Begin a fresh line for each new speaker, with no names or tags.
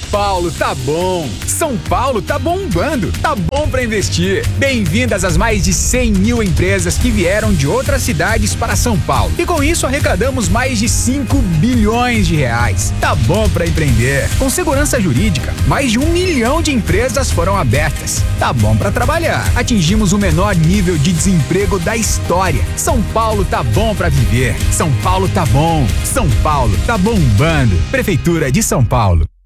Paulo tá bom. São Paulo tá bombando. Tá bom pra investir. Bem-vindas às mais de 100 mil empresas que vieram de outras cidades para São Paulo. E com isso arrecadamos mais de 5 bilhões de reais. Tá bom pra empreender. Com segurança jurídica, mais de 1 milhão de empresas foram abertas. Tá bom pra trabalhar. Atingimos o menor nível de desemprego da história. São Paulo tá bom pra viver. São Paulo tá bom. São Paulo tá bombando. Prefeitura de São Paulo.